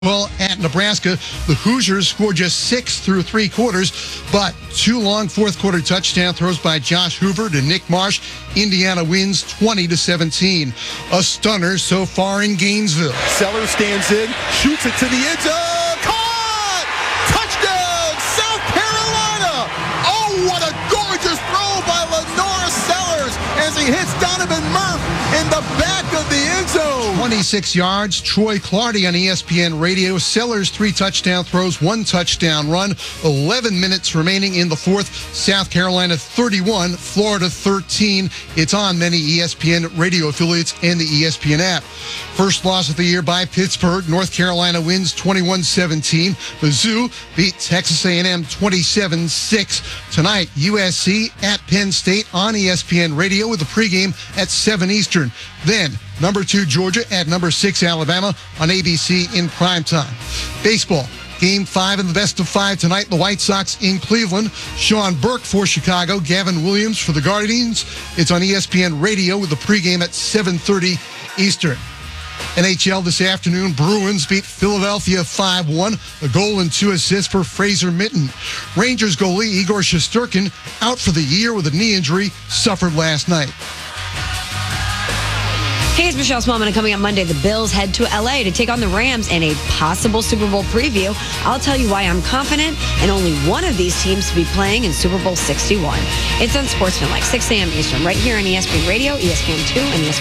Well, at Nebraska, the Hoosiers scored just 6 through 3 quarters, but 2 long fourth-quarter touchdown throws by Josh Hoover to Nick Marsh. Indiana wins 20-17. A stunner so far in Gainesville. Sellers stands in, shoots it to the end zone. Caught! Touchdown, South Carolina! Oh, what a gorgeous throw by Lenora Sellers as he hits Donovan Murph in the back of the end zone. 26 yards. Troy Clardy on ESPN Radio. Sellers 3 touchdown throws, 1 touchdown run. 11 minutes remaining in the fourth. South Carolina 31, Florida 13. It's on many ESPN Radio affiliates and the ESPN app. First loss of the year by Pittsburgh. North Carolina wins 21-17. Mizzou beat Texas A&M 27-6. Tonight, USC at Penn State on ESPN Radio with a pregame at 7 Eastern. Then, number 2 Georgia at number 6 Alabama on ABC in primetime. Baseball. Game 5 in the best of 5 tonight. The White Sox in Cleveland. Sean Burke for Chicago. Gavin Williams for the Guardians. It's on ESPN Radio with the pregame at 7:30 Eastern. NHL this afternoon. Bruins beat Philadelphia 5-1. A goal and 2 assists for Fraser Minten. Rangers goalie Igor Shesterkin out for the year with a knee injury suffered last night. Hey, it's Michelle Smallman, and coming up Monday, the Bills head to L.A. to take on the Rams in a possible Super Bowl preview. I'll tell you why I'm confident in only one of these teams to be playing in Super Bowl 61. It's on Sportsman, like 6 a.m. Eastern, right here on ESPN Radio, ESPN2, and ESPN.